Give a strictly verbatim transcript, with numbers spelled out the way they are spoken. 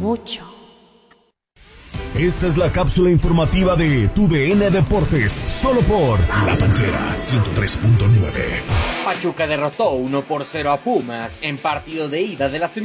mucho. Esta es la cápsula informativa de Tu D N Deportes, solo por La Pantera ciento tres punto nueve. Pachuca derrotó uno por cero a Pumas en partido de ida de la semifinal